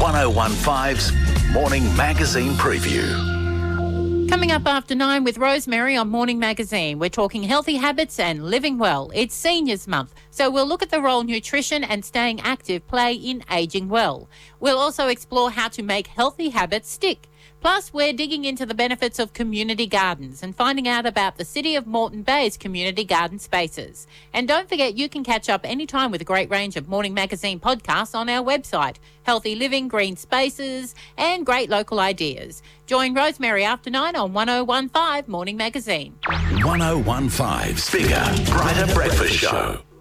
1015's Morning Magazine Preview. Coming up after 9 with Rosemary on Morning Magazine, we're talking healthy habits and living well. It's Seniors Month, so we'll look at the role nutrition and staying active play in ageing well. We'll also explore how to make healthy habits stick. Plus, we're digging into the benefits of community gardens and finding out about the City of Moreton Bay's community garden spaces. And don't forget, you can catch up anytime with a great range of Morning Magazine podcasts on our website. Healthy living, green spaces, and great local ideas. Join Rosemary after 9 on 1015 Morning Magazine. 1015's Bigger, Brighter Breakfast Show.